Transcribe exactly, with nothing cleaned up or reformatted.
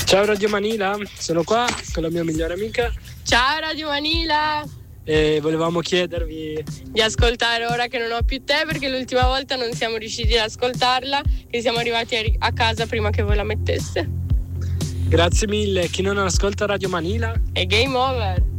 Ciao Radio Manila, sono qua con la mia migliore amica. Ciao Radio Manila! E volevamo chiedervi di ascoltare Ora che non ho più te, perché l'ultima volta non siamo riusciti ad ascoltarla, che siamo arrivati a casa prima che voi la metteste. Grazie mille, chi non ascolta Radio Manila è game over.